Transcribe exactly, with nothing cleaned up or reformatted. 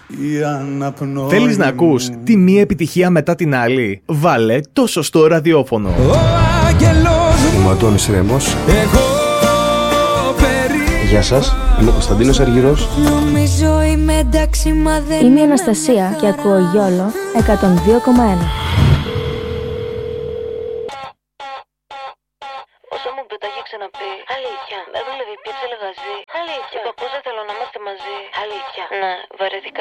Θέλεις να ακούς τη μία επιτυχία μετά την άλλη? Βάλε το σωστό ραδιόφωνο. Είμαι ο Αντώνης Ρέμος. Γεια σας, είμαι ο Κωνσταντίνος Αργυρός. Νομίζω είμαι εντάξει, μα δεν είμαι η Αναστασία και ακούω Γιόλο εκατόν δύο κόμμα ένα. Όσο μου το έχει ξαναπεί, αλήθεια, δεν δουλεύει πια σε λεγαζί. Αλήθεια, το πώς δεν θέλω να είμαστε μαζί. Αλήθεια, ναι, βαρέθηκα.